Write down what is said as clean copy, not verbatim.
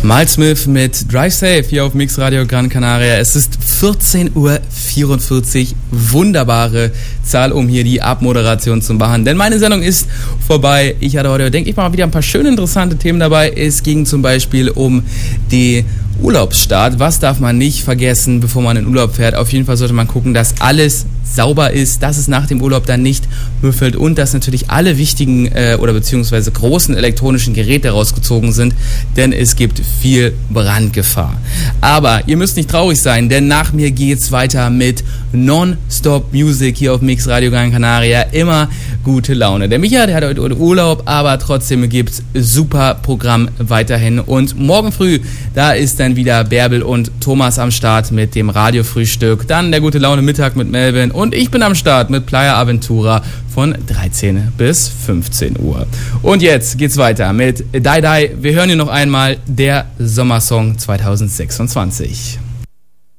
Miles Smith mit Drive Safe hier auf Mix Radio Gran Canaria. Es ist 14:44 Uhr. Wunderbare Zahl, um hier die Abmoderation zu machen. Denn meine Sendung ist vorbei. Ich hatte heute, denke ich mal, wieder ein paar schöne, interessante Themen dabei. Es ging zum Beispiel um die Urlaubsstart. Was darf man nicht vergessen, bevor man in Urlaub fährt? Auf jeden Fall sollte man gucken, dass alles sauber ist, dass es nach dem Urlaub dann nicht müffelt und dass natürlich alle wichtigen oder beziehungsweise großen elektronischen Geräte rausgezogen sind, denn es gibt viel Brandgefahr. Aber ihr müsst nicht traurig sein, denn nach mir geht's weiter mit Non-Stop Music hier auf Mix Radio Gran Canaria. Immer gute Laune. Der Micha, der hat heute Urlaub, aber trotzdem gibt's super Programm weiterhin. Und morgen früh, da ist dann wieder Bärbel und Thomas am Start mit dem Radiofrühstück. Dann der gute Laune Mittag mit Melvin und ich bin am Start mit Playa Aventura von 13 bis 15 Uhr. Und jetzt geht's weiter mit Die Die. Wir hören hier noch einmal der Sommersong 2026.